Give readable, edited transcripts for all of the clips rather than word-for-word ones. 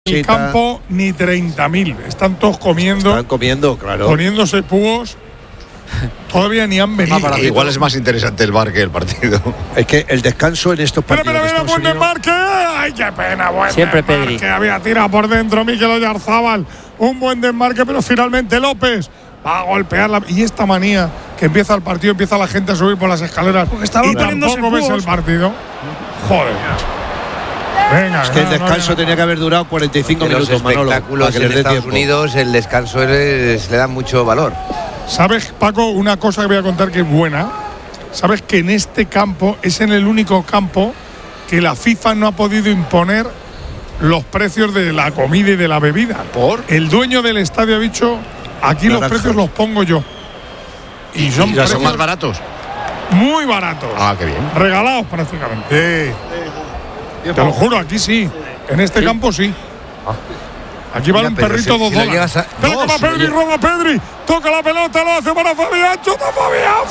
el campo ni 30.000. Están todos comiendo. Están comiendo, claro. Poniéndose púos. Todavía ni han venido. Igual es más interesante el bar que el partido. Es que el descanso en estos partidos. Mira, buen desmarque. ¡Ay, qué pena! Buen siempre desmarque. Pedri. Había tirado por dentro Mikel Oyarzábal. Un buen desmarque, pero finalmente López va a golpearla. Y esta manía que empieza el partido, empieza la gente a subir por las escaleras. Y tampoco ves el partido. Joder. Venga, es que el descanso tenía que haber durado 45 minutos, los espectáculos Manolo, en Estados Unidos, el descanso le da mucho valor. ¿Sabes, Paco, una cosa que voy a contar que es buena? ¿Sabes que en este campo es en el único campo que la FIFA no ha podido imponer los precios de la comida y de la bebida? ¿Por? El dueño del estadio ha dicho, aquí los precios los pongo yo. Y son más baratos. Muy baratos. Ah, qué bien. Regalados prácticamente. Te lo juro, aquí sí. En este campo sí. Aquí va un perrito $2. Pero como Pedri, roba Pedri. Toca la pelota, lo hace para Fabián. Chuta Fabián,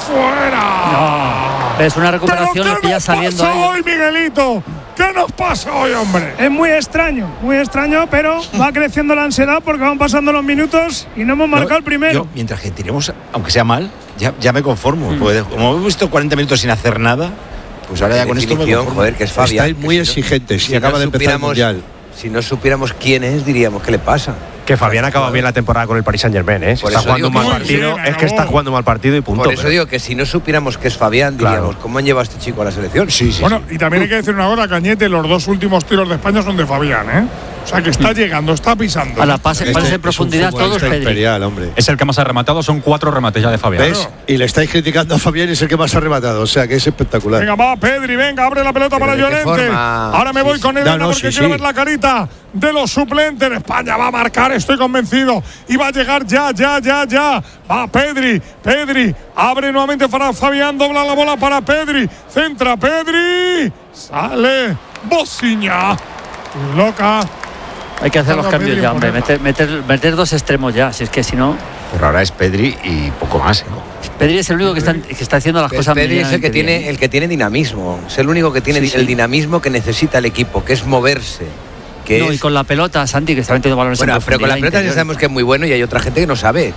fuera. No, es una recuperación ¿Pero que ya saliendo ahí. Hoy, Miguelito? ¿Qué nos pasa hoy, hombre? Es muy extraño, pero va creciendo la ansiedad porque van pasando los minutos y no hemos marcado el primero. Mientras que tiremos, aunque sea mal, ya me conformo. Porque como hemos visto 40 minutos sin hacer nada, pues ahora ya con esto me conformo. Joder, que es Fabián. Estáis muy exigentes y acaba de empezar el Mundial. Si no supiéramos quién es, diríamos, ¿qué le pasa? Que Fabián acaba bien la temporada con el Paris Saint-Germain, ¿eh? Está jugando un mal partido, es que está jugando un mal partido y punto. Por eso digo que si no supiéramos que es Fabián, diríamos, ¿cómo han llevado a este chico a la selección? Sí. Bueno, y también hay que decir una cosa, Cañete, los 2 últimos tiros de España son de Fabián, ¿eh? O sea, que está llegando, está pisando. A la pases en profundidad todos, Pedri. Hombre. Es el que más ha rematado, son 4 remates ya de Fabián. ¿Ves? Y le estáis criticando a Fabián y es el que más ha rematado, o sea, que es espectacular. Venga, va, Pedri, venga, abre la pelota para Llorente. Ahora me voy con él porque quiero ver la carita de los suplentes. España va a marcar, estoy convencido. Y va a llegar ya. Va Pedri, abre nuevamente para Fabián, dobla la bola para Pedri. Centra Pedri. Sale Bociña. Loca. Hay que hacer los cambios ya, hombre. Meter 2 extremos ya, si es que si no. Pero ahora es Pedri y poco más. Pedri es el único que está haciendo las cosas. Pedri es el que tiene dinamismo. Es el único que tiene el dinamismo que necesita el equipo, que es moverse. Y con la pelota, Santi, que está metiendo balones. Bueno, pero con la pelota ya sabemos que es muy bueno y hay otra gente que no sabe.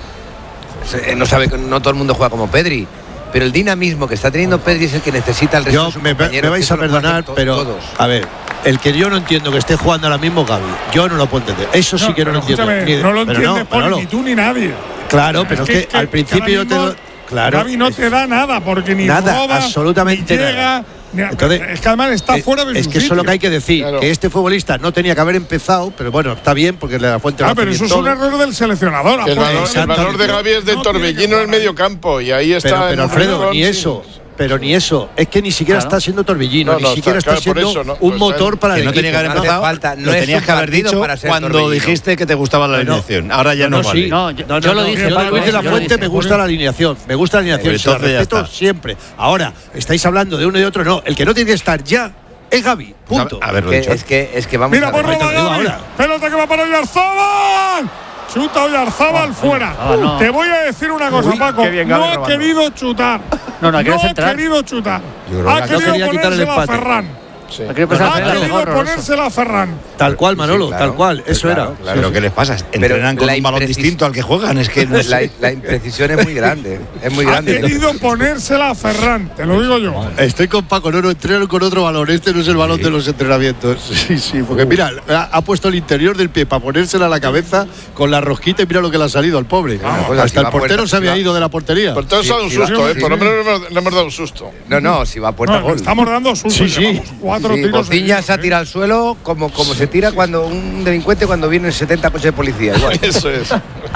No todo el mundo juega como Pedri. Pero el dinamismo que está teniendo Pedri es el que necesita el resto de sus compañeros. Me vais a perdonar, pero todos. A ver, el que yo no entiendo que esté jugando ahora mismo Gavi, yo no lo puedo entender. Eso sí que no lo entiendo. No lo entiende Poli, ni tú ni nadie. Claro, pero es que al principio Gavi no te da nada, porque ni roba, absolutamente ni llega, nada. Entonces, es que además está fuera de su Es que eso es lo que hay que decir, que este futbolista no tenía que haber empezado, pero bueno, está bien porque le da fuente. Pero eso es un error del seleccionador. El valor de Gavi es de Torbellino en el medio campo y ahí está. Pero Alfredo, ni eso. Pero ni eso, es que ni siquiera está siendo Torbellino, ni siquiera está siendo un motor para el equipo. No tenía que haber empezado, lo tenías que haber dicho cuando dijiste que te gustaba la alineación. Ahora ya no vale. Yo lo dije. Luis de la Fuente me gusta la alineación, se la respeto siempre. Ahora, estáis hablando de uno y de otro, no. El que no tiene que estar ya es Gavi, punto. Es que vamos a ver. Mira, por Gavi, pelota que va para Oyarzábal. Chuta Oyarzábal fuera. Te voy a decir una cosa, Paco. No ha querido chutar. No ha querido chutar. Ha querido ponérsela a Ferran. Ha querido ponérsela a Ferran. Tal cual, Manolo, tal cual. Eso era. Pero ¿qué les pasa? Entrenan con un balón distinto al que juegan. Es que la imprecisión es muy grande. Ha querido ponérsela a Ferran, te lo digo yo. Estoy con Paco, no entrenan con otro balón. Este no es el balón de los entrenamientos. Sí, porque mira, ha puesto el interior del pie para ponérsela a la cabeza con la rosquita y mira lo que le ha salido al pobre. Hasta el portero se había ido de la portería. El portero se ha dado un susto, por lo menos le hemos dado un susto. No, si va a puerta gol. Estamos dando susto. Sí. Bociña se ha tirado al suelo como se tira cuando un delincuente cuando vienen 70 coches de policía. Igual. Eso es.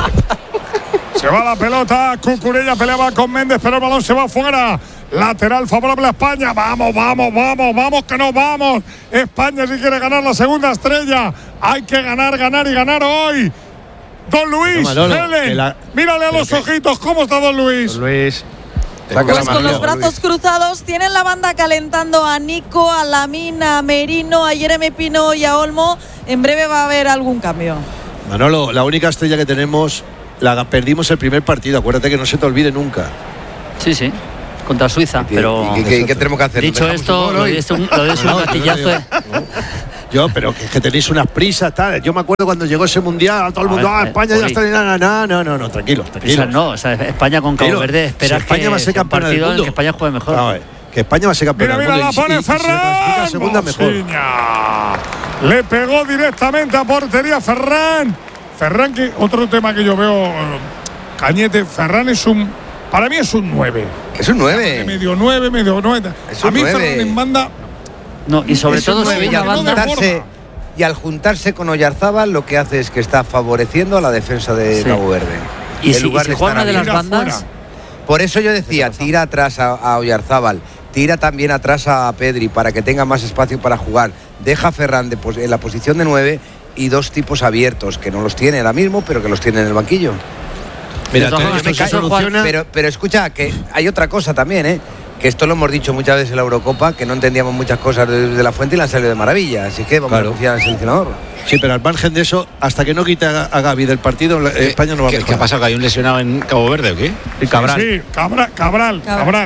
Se va la pelota, Cucurella peleaba con Méndez, pero el balón se va fuera. Lateral favorable a España. Vamos, que nos vamos. España si quiere ganar la segunda estrella. Hay que ganar hoy. Don Luis, mírale a los ojitos. ¿Cómo está Don Luis? Don Luis. Pues con los brazos cruzados tienen la banda calentando a Nico, a Lamine, a Merino, a Jeremy Pino y a Olmo. En breve va a haber algún cambio. Manolo, la única estrella que tenemos la perdimos el primer partido. Acuérdate que no se te olvide nunca. Sí, contra Suiza. Pero ¿Qué tenemos que hacer? Dicho esto, lo de un gatillazo. Pero que tenéis unas prisas, tal. Yo me acuerdo cuando llegó ese mundial, todo el mundo, España ya está. No, tranquilo. No, o sea, España con Cabo Verde espera España va a ser campeona del mundo. Que España juegue mejor. Que España va a ser campeona del mundo. Mira, la pone Ferran. Segunda mejor. Le pegó directamente a portería Ferran. Ferran, que otro tema que yo veo, Cañete, Ferran para mí es un 9. Es un 9. Medio 9. A mí 9. Ferran en banda. No, y sobre todo y al juntarse con Oyarzábal, lo que hace es que está favoreciendo a la defensa de Cabo Verde. Y si juega una de las bandas. Por eso yo decía, tira atrás a Oyarzábal, tira también atrás a Pedri para que tenga más espacio para jugar. Deja a Ferran en la posición de 9 y 2 tipos abiertos, que no los tiene ahora mismo, pero que los tiene en el banquillo. Mira, pero escucha, que hay otra cosa también, que esto lo hemos dicho muchas veces en la Eurocopa, que no entendíamos muchas cosas de la fuente y la han salido de maravilla. Así que vamos a confiar en el seleccionador. Sí, pero al margen de eso, hasta que no quite a Gavi del partido, España no va a mejorar. ¿Qué ha pasado? ¿Que hay un lesionado en Cabo Verde o qué? Y Cabral. Sí, Cabral.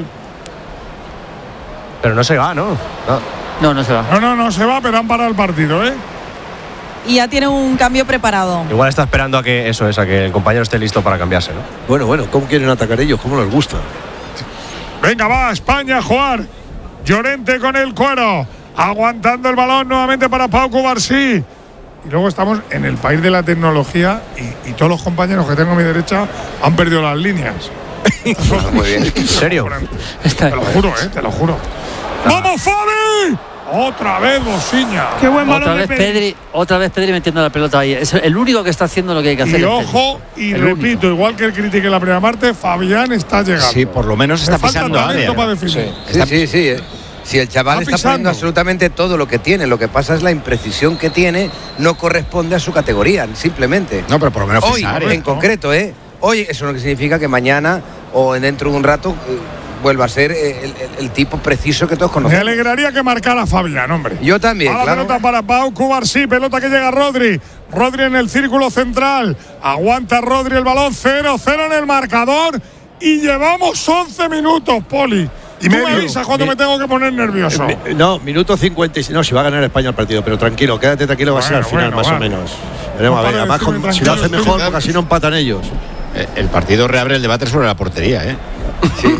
Pero no se va, ¿no? No se va. No se va, pero han parado el partido, Y ya tiene un cambio preparado. Igual está esperando a que el compañero esté listo para cambiarse, ¿no? Bueno, ¿cómo quieren atacar ellos? ¿Cómo les gusta? Venga, va España a jugar. Llorente con el cuero. Aguantando el balón nuevamente para Pau Cubarsí. Y luego estamos en el país de la tecnología y todos los compañeros que tengo a mi derecha han perdido las líneas. Muy bien. ¿En serio? Te lo juro, te lo juro. ¡Vamos, Fabi! Otra vez Bosiña. Qué buen balón de Pedri. Otra vez Pedri metiendo la pelota ahí. Es el único que está haciendo lo que hay que hacer. Y ojo, y repito, igual que el critiqué la primera parte, Fabián está llegando. Sí, por lo menos está pisando área. Para definir. Sí. Si el chaval está poniendo absolutamente todo lo que tiene, lo que pasa es la imprecisión que tiene, no corresponde a su categoría, simplemente. No, pero por lo menos hoy, en concreto, hoy eso no significa que mañana o dentro de un rato vuelva a ser el tipo preciso que todos conocemos. Me alegraría que marcara Fabián, hombre. Yo también, la pelota para Pau Cubarsí, pelota que llega Rodri en el círculo central, aguanta Rodri el balón, 0-0 en el marcador y llevamos 11 minutos, Poli. Y me avisas cuando me tengo que poner nervioso. Minuto 56. No, si va a ganar España el partido, pero tranquilo, quédate tranquilo, va a ser al final, más o menos. Veremos a ver, además, si lo hace mejor, porque así no empatan ellos. El partido reabre el debate sobre la portería, Sí.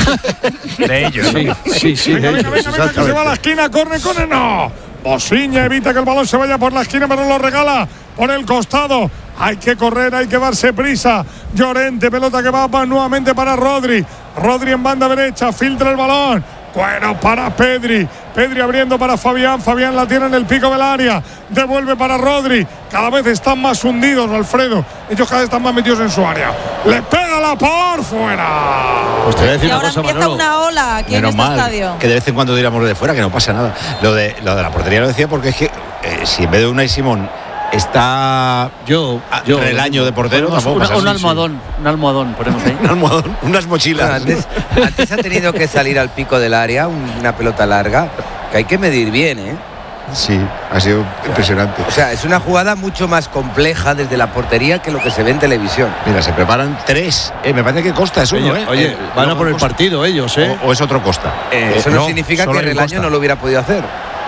De ellos. Sí. Venga, que se va a la esquina, corre, no. Bosiña evita que el balón se vaya por la esquina, pero lo regala por el costado. Hay que correr, hay que darse prisa. Llorente, pelota que va nuevamente para Rodri en banda derecha, filtra el balón. Bueno, para Pedri abriendo para Fabián la tiene en el pico del área, devuelve para Rodri. Cada vez están más hundidos, Alfredo. Ellos cada vez están más metidos en su área. Le pega la por fuera. Pues te voy a decir y ahora empieza una ola aquí en este estadio. Que de vez en cuando diéramos de fuera, que no pasa nada. Lo de la portería lo decía porque es que si en vez de Unai Simón está yo el año de portero, tampoco pasa. Un almohadón ponemos ahí. Un almohadón, unas mochilas. Antes ha tenido que salir al pico del área una pelota larga, que hay que medir bien, Sí, ha sido impresionante. O sea, es una jugada mucho más compleja desde la portería que lo que se ve en televisión. Mira, se preparan 3. Me parece que Costa es uno, Oye, van a por el partido ellos, O es otro Costa. Eso no significa que el año no lo hubiera podido hacer.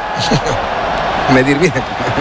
Medir bien.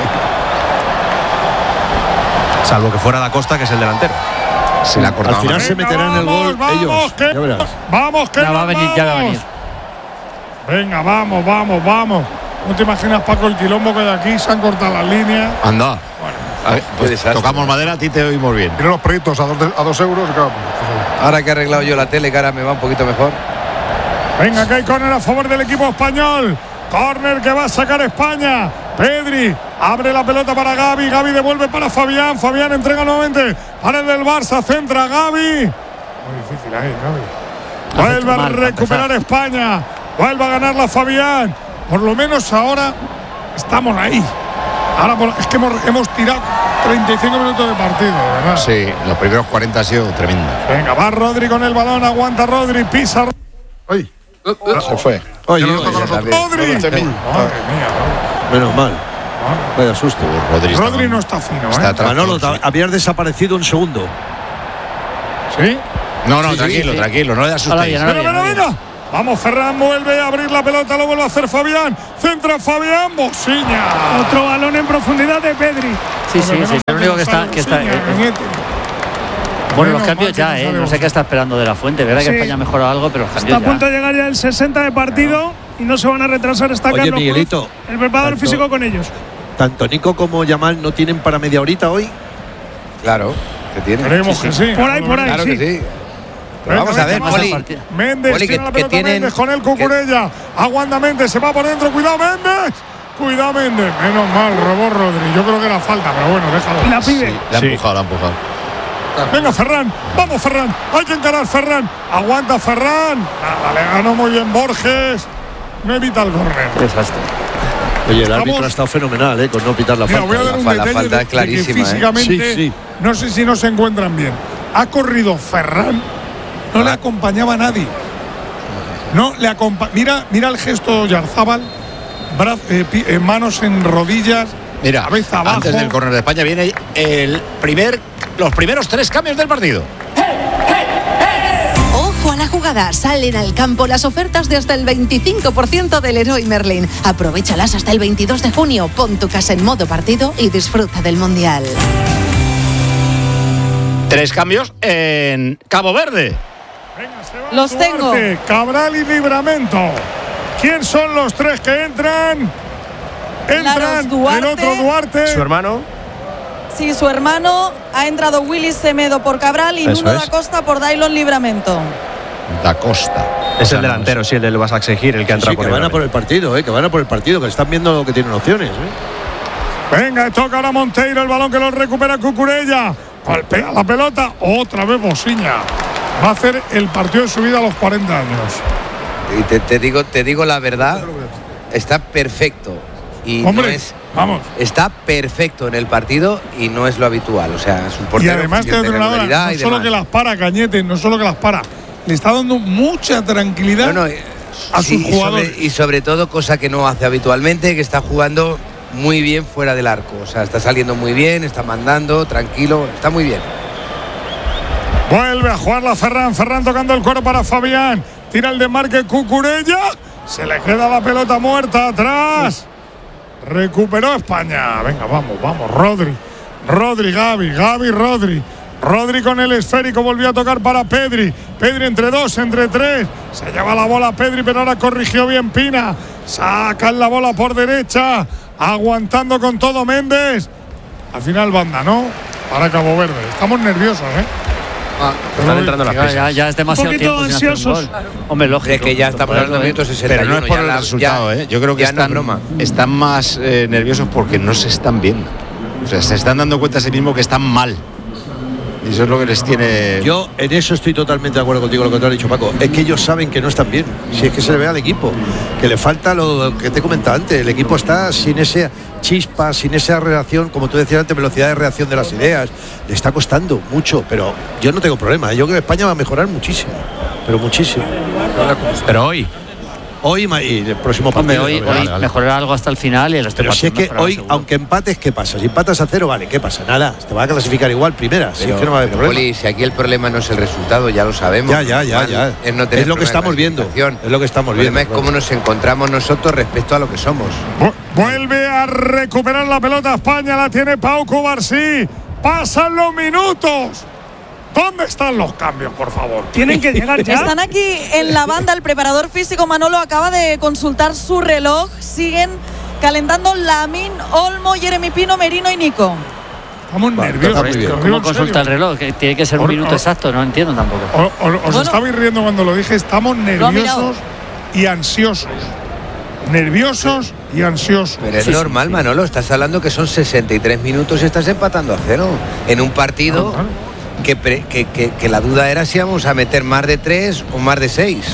Salvo que fuera Da Costa, que es el delantero. Se la al final se meterán en el gol ellos. Vamos, que va a venir. Venga, vamos. ¿No te imaginas, Paco, el quilombo que hay aquí? Se han cortado las líneas. Anda. Bueno, pues tocamos madera, a ti te oímos bien. Mira los proyectos a 2 euros. Ahora que he arreglado yo la tele, que ahora me va un poquito mejor. Venga, que hay córner a favor del equipo español. Córner que va a sacar España. Pedri abre la pelota para Gavi devuelve para Fabián entrega nuevamente para el del Barça, centra Gavi. Muy difícil ahí, Gavi. Vuelve a recuperar España, vuelve a ganarla Fabián. Por lo menos ahora estamos ahí. Ahora es que hemos tirado 35 minutos de partido, ¿verdad? Sí, los primeros 40 ha sido tremendo. Venga, va Rodri con el balón, aguanta Rodri, pisa. ¡Ay! Se fue. Oye, Rodri. Madre mía. Menos mal. Vaya susto. Rodri no está fino, Manolo, habías desaparecido un segundo. ¿Sí? No, tranquilo, no le asustéis. Mira. Vamos, Ferran vuelve a abrir la pelota, lo vuelve a hacer Fabián. Centra Fabián, Bosiña. Otro balón en profundidad de Pedri. Sí, el único que está. Bueno, los cambios ya, no sé qué está esperando de la Fuente. Verdad que España ha mejorado algo, pero los cambios está a punto de llegar ya el 60 de partido y no se van a retrasar. Está Oye, Carlos Miguelito, Cruz, el preparador físico con ellos. Tanto Nico como Yamal no tienen para media horita hoy. Claro, que tienen. Creemos que sí. Por ahí, claro sí. que sí. Venga, vamos a ver, Poli. Méndez Poli, tiene la pelota, Méndez con el Cucurella. Aguanta Méndez, se va por dentro. Cuidado, Méndez. Cuidado, Méndez. Menos mal, robó Rodri. Yo creo que era falta, pero bueno, déjalo. La pide. Sí, la ha empujado. Venga, Ferran. Vamos, Ferran. Hay que encarar, Ferran. Aguanta, Ferran. Nada, le ganó muy bien Borges. No evita el correr. Desastre. Oye, el árbitro ha estado fenomenal, con no pitar la falta. Voy a dar un la detalle falta es clarísima. de que físicamente, no sé si no se encuentran bien. Ha corrido Ferran. No le acompañaba nadie. No le mira el gesto de Oyarzábal. Manos en rodillas. Mira, cabeza abajo. Antes del córner de España viene los primeros 3 cambios del partido. Ojo a la jugada, salen al campo las ofertas de hasta el 25% del Leroy Merlin. Aprovéchalas hasta el 22 de junio. Pon tu casa en modo partido y disfruta del Mundial. 3 cambios en Cabo Verde. Venga, los tengo. Cabral y Livramento. ¿Quién son los 3 que entran? Entran el otro Duarte. Su hermano. Sí, su hermano. Ha entrado Willis Semedo por Cabral y Nuno da Costa por Dailon Livramento. Da Costa. Es el delantero, sí, el del Basaksehir, el que entra por que van a por el partido, que van a por el partido, que están viendo que tienen opciones. Venga, toca ahora Monteiro, el balón que lo recupera Cucurella. Golpea la pelota, otra vez Bosiña. Va a hacer el partido de su vida a los 40 años. Y te digo la verdad, está perfecto. Y hombre, no es, vamos. Está perfecto en el partido y no es lo habitual. O sea, es un portero. Y además no solo que las para, Cañete, no solo que las para. Le está dando mucha tranquilidad a sus jugadores. Y sobre todo, cosa que no hace habitualmente, que está jugando muy bien fuera del arco. O sea, está saliendo muy bien, está mandando, tranquilo, está muy bien. Vuelve a jugarla Ferran tocando el cuero para Fabián. Tira el desmarque Cucurella. Se le queda la pelota muerta atrás. Recuperó España. Venga, vamos. Rodri, Gavi, Rodri. Rodri con el esférico, volvió a tocar para Pedri. Pedri entre 2, entre 3. Se lleva la bola Pedri, pero ahora corrigió bien Pina. Sacan la bola por derecha. Aguantando con todo Méndez. Al final banda, ¿no? Para Cabo Verde. Estamos nerviosos, Están entrando las prisas. Ya es demasiado un poquito tiempo ansiosos. sin hacer un gol. Hombre, lógico. De que ya estamos en los minutos 61. Pero no es por el resultado, Yo creo que están más nerviosos porque no se están viendo. O sea, se están dando cuenta a sí mismos que están mal. Y eso es lo que les tiene. Yo en eso estoy totalmente de acuerdo contigo, lo que te ha dicho Paco. Es que ellos saben que no están bien. Si es que se le ve al equipo, que le falta lo que te comentaba antes. El equipo está sin esa chispa, sin esa reacción, como tú decías antes, velocidad de reacción de las ideas. Le está costando mucho, pero yo no tengo problema. Yo creo que España va a mejorar muchísimo, pero muchísimo. Pero hoy y el próximo partido. Hoy mejorar algo hasta el final y el pero si es que hoy, aunque empates, ¿qué pasa? Si empatas a 0, vale, ¿qué pasa? Nada, te va a clasificar igual primera. Si es que no va a haber problema. Poli, si aquí el problema no es el resultado, ya lo sabemos. Ya. Es lo que estamos viendo. Es lo que estamos viendo. El problema es cómo nos encontramos nosotros respecto a lo que somos. Vuelve a recuperar la pelota España, la tiene Pau Cubarsí. Pasan los minutos. ¿Dónde están los cambios, por favor? Tienen que llegar ya. Están aquí en la banda. El preparador físico Manolo acaba de consultar su reloj. Siguen calentando Lamine, Olmo, Jeremy Pino, Merino y Nico. Estamos nerviosos. ¿Cómo consulta el reloj? Que tiene que ser un minuto exacto. No entiendo tampoco. Os estabais riendo cuando lo dije. Estamos nerviosos y ansiosos. Nerviosos y ansiosos. Pero es normal, Manolo. Estás hablando que son 63 minutos y estás empatando a 0. En un partido... Que la duda era si íbamos a meter más de 3 o más de 6.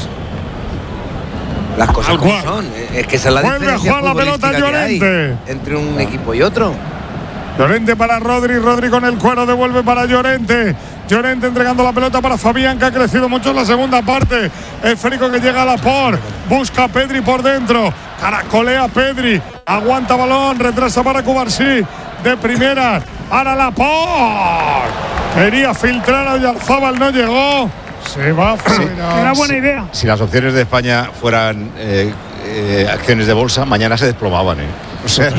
Las cosas como son. Es que esa es la diferencia la pelota que hay entre un equipo y otro. Llorente para Rodri con el cuero, devuelve para Llorente entregando la pelota para Fabián, que ha crecido mucho en la segunda parte. Esférico que llega a la por, busca a Pedri por dentro, caracolea Pedri, aguanta balón, retrasa para Cubarsí, de primera para la por. Quería filtrar a Oyarzábal, no llegó. Se va fuera. Era buena idea. Si las opciones de España fueran acciones de bolsa, mañana se desplomaban. O sea,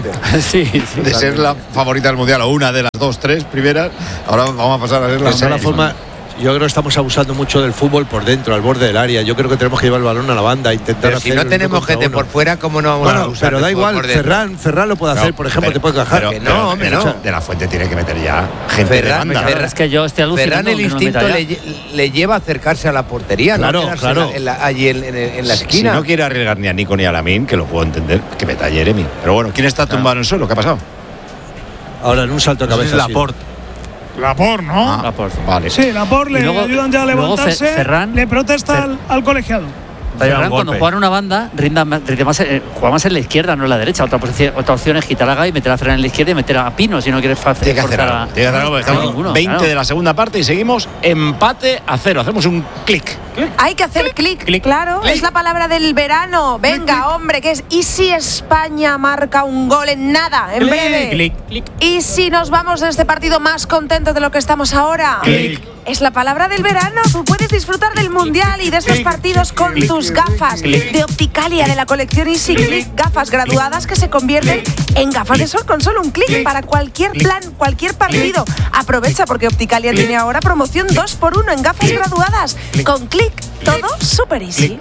de ser la favorita del mundial o una de las 2, 3 primeras, ahora vamos a pasar a ser la de todas formas. Yo creo que estamos abusando mucho del fútbol por dentro, al borde del área. Yo creo que tenemos que llevar el balón a la banda, intentar pero hacer. Si no tenemos gente por fuera, ¿cómo no vamos a abusar? Pero da igual, Ferran lo puede hacer, por ejemplo, te puede cajar. No, De la Fuente tiene que meter ya gente de banda. Es que yo estoy alucinando. Ferran el instinto le lleva a acercarse a la portería, claro. Allí en la esquina. Si no quiere arriesgar ni a Nico ni a Lamine, que lo puedo entender, que meta a Jeremy. Pero bueno, ¿quién está tumbado en el suelo? ¿Qué ha pasado? Ahora en un salto de cabeza. Es Laporte. Laporte, ¿no? Laporte, vale. Sí, Laporte le ayudan ya a levantarse. Ferran, le protesta al colegiado. Ferran, cuando juega en una banda, rinde más, juega más en la izquierda, no en la derecha. Otra opción es quitar a Gavi, meter a Ferran en la izquierda y meter a Pino si no quieres forzar. Tiene que hacer algo. Estamos 20 de la segunda parte y seguimos empate a 0. Hacemos un clic. Hay que hacer clic, claro. Es la palabra del verano. Venga, hombre, que es. ¿Y si España marca un gol en nada, en breve? ¿Y si nos vamos de este partido más contentos de lo que estamos ahora? Es la palabra del verano. Tú puedes disfrutar del mundial y de estos partidos con tus gafas de Opticalia de la colección Easy Click. Gafas graduadas que se convierten en gafas de sol con solo un clic para cualquier plan, cualquier partido. Aprovecha porque Opticalia tiene ahora promoción 2x1 en gafas graduadas. Con clic, todo super easy.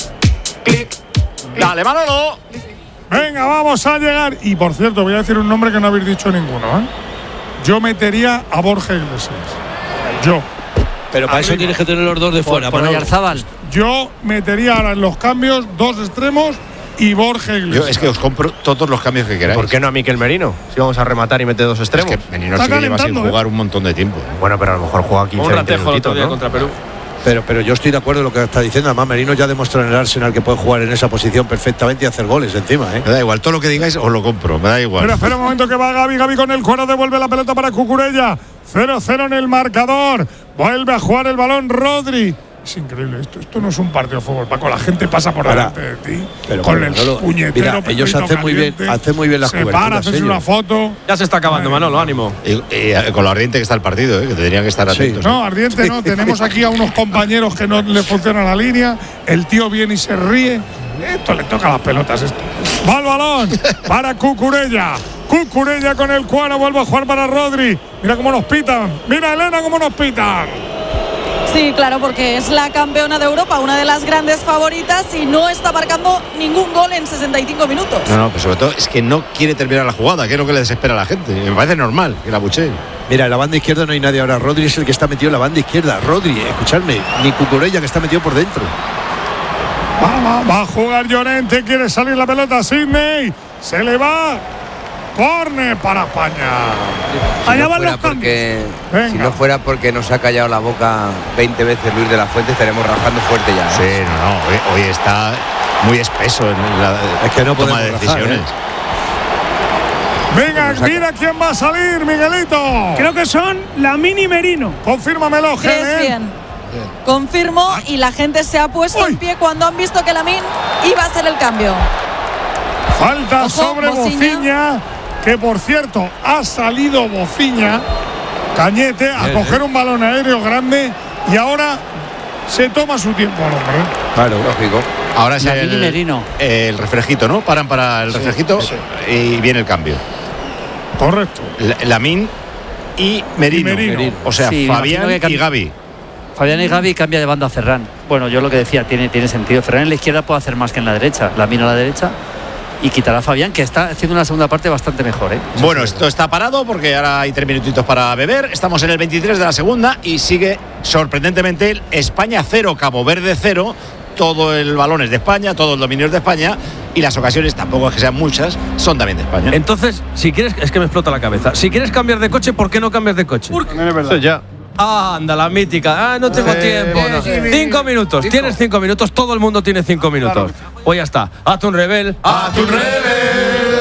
Dale, Manolo. Venga, vamos a llegar. Y por cierto, voy a decir un nombre que no habéis dicho ninguno. Yo metería a Borja Iglesias. Yo. Pero para eso tienes que tener los dos de fuera. Por Oyarzábal. Yo metería ahora en los cambios 2 extremos y Borja Iglesias. Yo es que os compro todos los cambios que queráis. ¿Por qué no a Mikel Merino? Si vamos a rematar y mete 2 extremos. Es que Merino sí que lleva sin jugar un montón de tiempo. Bueno, pero a lo mejor juega 15 minutitos, ¿no? Contra Perú. Pero yo estoy de acuerdo en lo que está diciendo. Además, Merino ya demostró en el Arsenal que puede jugar en esa posición perfectamente y hacer goles encima. Me da igual, todo lo que digáis os lo compro, me da igual. Pero espera un momento que va Gavi con el cuero, devuelve la pelota para Cucurella. 0-0 en el marcador. Vuelve a jugar el balón Rodri. Es increíble, esto no es un partido de fútbol, Paco. La gente pasa por delante de ti con el puñetero. Mira, ellos hacen muy bien las coberturas. Para hacerse una foto. Ya se está acabando, Manolo, ánimo. Y con lo ardiente que está el partido, que tendrían que estar atentos. No, ardiente no. Tenemos aquí a unos compañeros que no le funciona la línea. El tío viene y se ríe. Esto le toca las pelotas. Va el balón para Cucurella. Cucurella con el cuadro, vuelve a jugar para Rodri. Mira cómo nos pitan. Mira, Elena, cómo nos pitan. Sí, claro, porque es la campeona de Europa, una de las grandes favoritas y no está marcando ningún gol en 65 minutos. No, pero sobre todo es que no quiere terminar la jugada, que es lo que le desespera a la gente. Me parece normal que la bucheen. Mira, en la banda izquierda no hay nadie ahora. Rodri es el que está metido en la banda izquierda. Rodri, escuchadme, ni Cucurella que está metido por dentro. Va a jugar Llorente, quiere salir la pelota. Sidney, se le va. Córner para España. Allá van los cambios. Si no fuera porque nos ha callado la boca 20 veces Luis de la Fuente, estaremos rajando fuerte ya. Sí, hoy está muy espeso en la toma de decisiones. Venga, mira quién va a salir, Miguelito. Creo que son Lamine y Merino. Confírmamelo, es bien. Confirmo y la gente se ha puesto en pie cuando han visto que Lamine iba a hacer el cambio. Falta sobre Bofiña. Que por cierto ha salido Bofiña, Cañete, a coger un balón aéreo grande y ahora se toma su tiempo al hombre. Claro, lógico. Ahora es el reflejito, ¿no? Paran para el reflejito y viene el cambio. Correcto. Lamine y Merino. O sea, Fabián y Gavi. Fabián y Gavi cambia de banda a Ferran. Bueno, yo lo que decía, tiene sentido. Ferran en la izquierda puede hacer más que en la derecha. Lamine a la derecha. Y quitará a Fabián, que está haciendo una segunda parte bastante mejor. Bueno, esto está parado porque ahora hay 3 minutitos para beber. Estamos en el 23 de la segunda y sigue sorprendentemente España 0, Cabo Verde 0. Todo el balón es de España, todo el dominio es de España y las ocasiones, tampoco es que sean muchas, son también de España. Entonces, si quieres, es que me explota la cabeza. Si quieres cambiar de coche, ¿por qué no cambias de coche? Porque no es verdad. Sí, ya. Anda, la mítica. No tengo tiempo. No. 5 minutos. Tienes 5 minutos. Todo el mundo tiene 5 minutos. Claro. Pues ya está. Hazte un rebel. Hazte un rebel.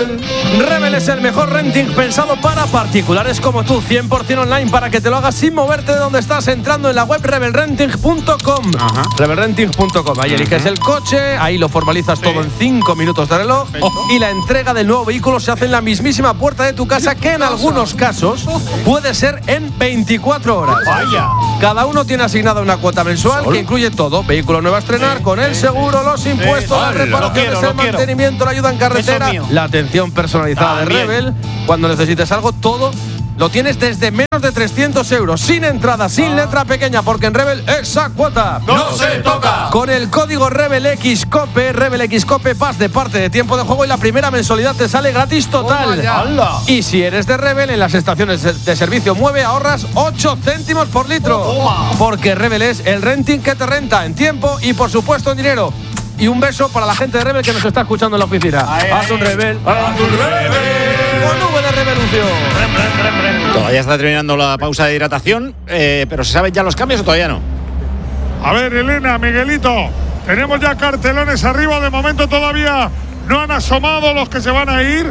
Rebel es el mejor renting pensado para particulares como tú, 100% online para que te lo hagas sin moverte de donde estás, entrando en la web rebelrenting.com. Rebelrenting.com. Ahí eliges el coche, ahí lo formalizas todo en 5 minutos de reloj y la entrega del nuevo vehículo se hace en la mismísima puerta de tu casa, que en algunos casos puede ser en 24 horas. Vaya. Cada uno tiene asignada una cuota mensual que incluye todo: vehículo nuevo a estrenar, con el seguro, los impuestos, las reparaciones, el mantenimiento, la ayuda en carretera, la atención personalizada de Rebel. Cuando necesites algo, todo lo tienes desde menos de 300 euros, sin entrada, sin letra pequeña, porque en Rebel esa cuota no se toca. Con el código RebelXCOPE, RebelXCOPE, vas de parte de tiempo de juego y la primera mensualidad te sale gratis total. Y si eres de Rebel, en las estaciones de servicio Mueve ahorras 8 céntimos por litro. Porque Rebel es el renting que te renta en tiempo y por supuesto en dinero. Y un beso para la gente de Rebel que nos está escuchando en la oficina. ¡Haz un Rebel! ¡Haz un Rebel! ¡Con V de revolución! Todavía está terminando la pausa de hidratación, pero ¿se saben ya los cambios o todavía no? A ver, Elena, Miguelito, tenemos ya cartelones arriba. De momento todavía no han asomado los que se van a ir.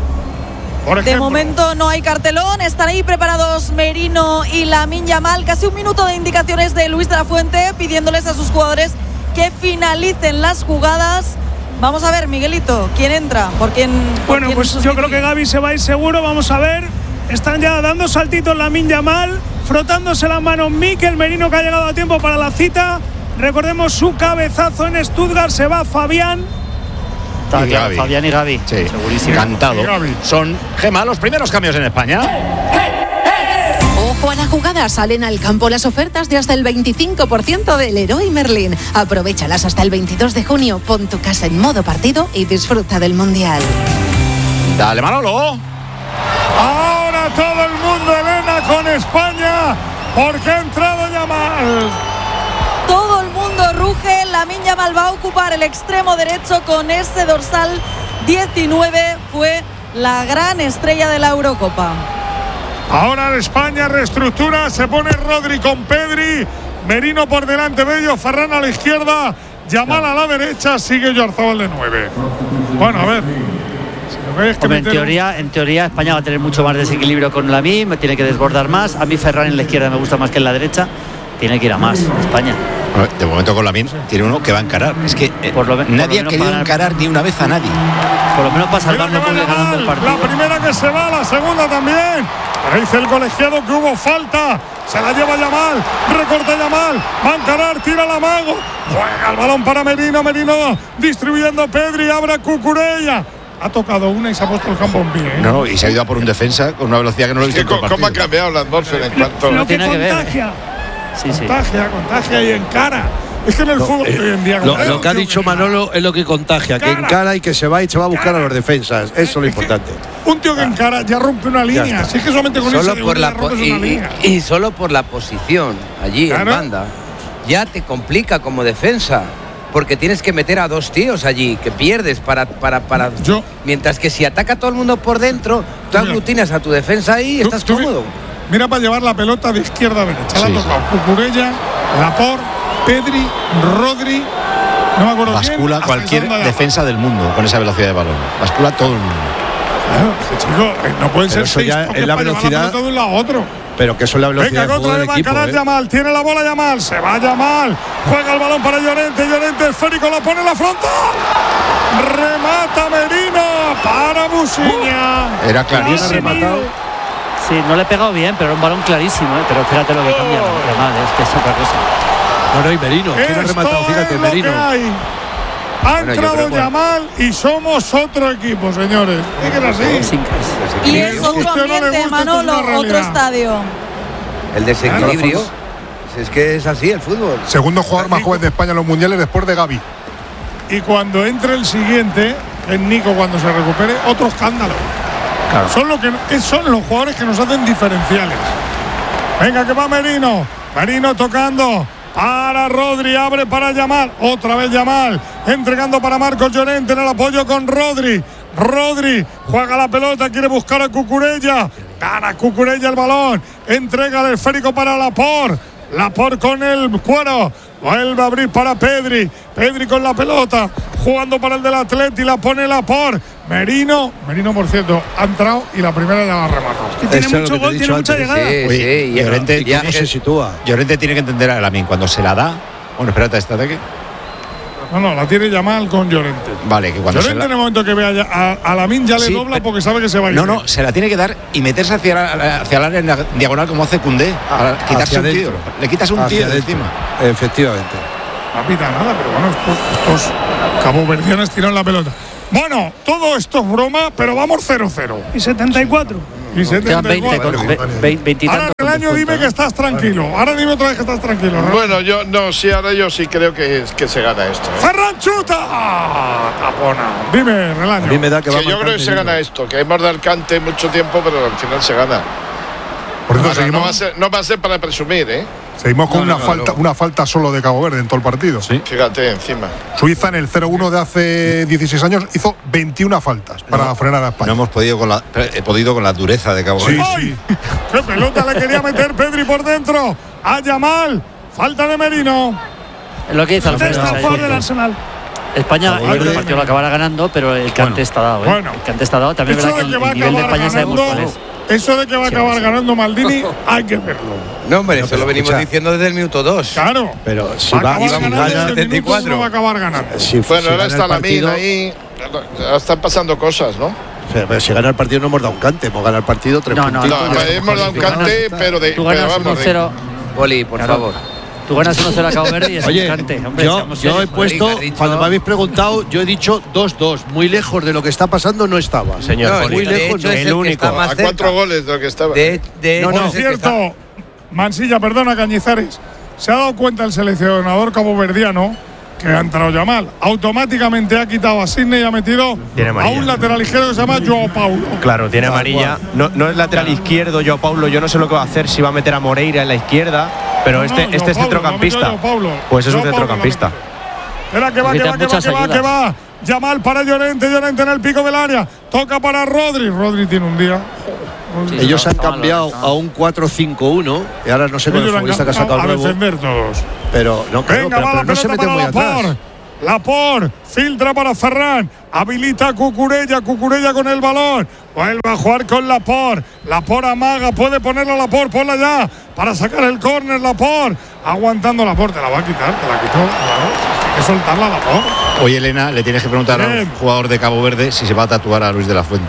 De momento no hay cartelón, están ahí preparados Merino y Lamine Yamal. Casi un minuto de indicaciones de Luis de la Fuente pidiéndoles a sus jugadores que finalicen las jugadas. Vamos a ver, Miguelito, ¿quién entra? Bueno, pues yo creo que Gavi se va a ir seguro. Vamos a ver. Están ya dando saltitos Lamine Yamal, frotándose las manos Mikel Merino, que ha llegado a tiempo para la cita. Recordemos su cabezazo en Stuttgart. Se va Fabián. Fabián y Gavi. Sí, segurísimo. Cantado. Son, Gemma, los primeros cambios en España. Ojo a la jugada, salen al campo las ofertas de hasta el 25% del Leroy Merlin. Aprovéchalas hasta el 22 de junio. Pon tu casa en modo partido y disfruta del Mundial. Dale, Manolo. Ahora todo el mundo, Elena, con España, porque ha entrado Yamal. Todo el mundo ruge. Lamine Yamal va a ocupar el extremo derecho con ese dorsal 19. Fue la gran estrella de la Eurocopa. Ahora España reestructura, se pone Rodri con Pedri, Merino por delante de ellos, Ferran a la izquierda, Yamal a la derecha, sigue Oyarzabal de 9. Bueno, a ver. En teoría España va a tener mucho más desequilibrio con Lamine, tiene que desbordar más. A mí Ferran en la izquierda me gusta más que en la derecha. Tiene que ir a más España. De momento con Lamine tiene uno que va a encarar. Es que nadie ha querido encarar ni una vez a nadie. Por lo menos para salvarnos ganando el partido. La primera que se va, la segunda también. Pero dice el colegiado que hubo falta. Se la lleva Yamal, recorta Yamal, va a encarar, tira la mago. Juega el balón para Merino, Merino distribuyendo Pedri, abre a Cucurella. Ha tocado una y se ha puesto el campo en pie. No, y se ha ido a por un defensa con una velocidad que no lo he visto en todo el partido. ¿Cómo ha cambiado la atmósfera en cuanto? Lo que contagia. Contagia y encara. Es que en el fútbol hoy en día. Lo que ha dicho Manolo es lo que contagia, que encara y que se va a buscar a los defensas. Eso es lo importante. Un tío que encara ya rompe una línea. Si es que solamente con solo esa por la rompes una línea. Y solo por la posición allí en banda ya te complica como defensa. Porque tienes que meter a dos tíos allí que pierdes para mientras que si ataca todo el mundo por dentro, tú aglutinas a tu defensa ahí y estás cómodo. Mira para llevar la pelota de izquierda a derecha. La ha tocado Cucurella, Laporte, Pedri, Rodri. No me acuerdo. Bascula cualquier defensa del mundo con esa velocidad de balón. Bascula todo el mundo. Claro, chico, no pueden ser seis ya es la velocidad de un lado a otro. Pero que eso es la velocidad. Venga, otra vez va a encarar Yamal. Tiene la bola Yamal. Se va Yamal. Juega el balón para Llorente. Llorente esférico, la pone en la frontal. Remata Merino para Busiña. Era clarísimo. Rematado. Sí, no le he pegado bien, pero era un balón clarísimo. Pero fíjate lo que cambia Yamal. Es que es otra cosa. Bueno, y Merino. ¿Quién ha rematado? Fíjate, Merino. Ha entrado Yamal y somos otro equipo, señores. Es que era así. Y es otro ambiente, Manolo, otro estadio. El desequilibrio. Es que es así el fútbol. Segundo jugador más joven de España en los mundiales después de Gavi. Y cuando entre el siguiente, es Nico cuando se recupere, otro escándalo. Claro. Son los jugadores que nos hacen diferenciales. Venga, que va Merino. Merino tocando. Para Rodri, abre para Yamal. Otra vez Yamal. Entregando para Marcos Llorente en el apoyo con Rodri. Rodri juega la pelota, quiere buscar a Cucurella. Gana Cucurella el balón. Entrega el esférico para Laporte. Laporte con el cuero. Vuelve a abrir para Pedri. Pedri con la pelota. Jugando para el del Atleti. La pone Laporte. Merino, por cierto, ha entrado y la primera ya la ha rematado. Que tiene mucho gol, tiene mucha llegada. Sí, Llorente ¿Cómo se sitúa? Llorente tiene que entender a Lamine cuando se la da. Bueno, espérate, este ataque. No, la tiene Yamal con Llorente. Vale, que cuando Llorente en el momento que vea a Lamine ya le dobla porque sabe que se va a ir. No, se la tiene que dar y meterse hacia el área en la diagonal como hace Koundé. Para quitarse un tío. Le quitas un tío de encima. Efectivamente. No pita nada, pero bueno, estos caboverdianos tiran la pelota. Bueno, todo esto es broma, pero vamos 0-0. Y 74. Y 74. 20 ahora el año dime que estás tranquilo. Ahora dime otra vez que estás tranquilo. ¿No? Bueno, ahora yo sí creo que se gana esto. ¡Ferran chuta! Tapona. Dime, Relaño. A mí me da que yo creo que se gana esto, que hemos dado cante mucho tiempo, pero al final se gana. Por eso no va a ser para presumir, ¿eh? Seguimos con una falta solo de Cabo Verde en todo el partido. Sí. Fíjate, encima. Suiza en el 0-1 de hace 16 años hizo 21 faltas para frenar a España. No hemos podido con la dureza de Cabo Verde. Sí. ¡Qué pelota le quería meter Pedri por dentro! ¡A Yamal! ¡Falta de Merino! Es lo que dice Alfredo. Está jugador del Arsenal. España el partido lo acabará ganando, pero el cante está dado. Bueno. El cante está dado. También es verdad que el nivel de España sabemos cuál es. Eso de que va a acabar ganando Maldini, hay que verlo. No, hombre, eso lo venimos diciendo desde el minuto 2. Claro. Pero si va a ganar 74, no va a acabar ganando. Bueno, ahora está Lamine ahí. Están pasando cosas, ¿no? Pero si gana el partido no hemos dado un cante, hemos ganado el partido 3 puntitos. No, hemos dado un cante, pero de. Tú ganas 1-0. Oli, por favor. Tú ganas 1-0 a Cabo Verde y es un cante. Hombre, yo he puesto, cuando me habéis preguntado, yo he dicho 2-2. Muy lejos de lo que está pasando no estaba. Señor, muy lejos. El único. A 4 goles de lo que estaba. Por cierto, Mansilla, perdona, Cañizares. Se ha dado cuenta el seleccionador caboverdiano que ha entrado Yamal. Automáticamente ha quitado a Sidney y ha metido a un lateral izquierdo que se llama Joao Paulo. Claro, tiene amarilla. No es lateral izquierdo Joao Paulo. Yo no sé lo que va a hacer, si va a meter a Moreira en la izquierda. Pero este es centrocampista. Pues es un centrocampista. Espera, que va. Yamal para Llorente en el pico del área. Toca para Rodri. Rodri tiene un día. Ellos han cambiado a un 4-5-1 y ahora no sé con el futbolista que ha sacado nuevo. A defender todos. Pero no, claro, venga, pero no se mete muy atrás. Laporte filtra para Ferran, habilita a Cucurella con el balón, vuelve a jugar con Laporte amaga, puede ponerla a Laporte, ponla ya para sacar el córner. Laporte aguantando Laporte, te la va a quitar, te la quitó, claro, hay que soltarla a Laporte. Oye, Elena, le tienes que preguntar a un jugador de Cabo Verde si se va a tatuar a Luis de la Fuente.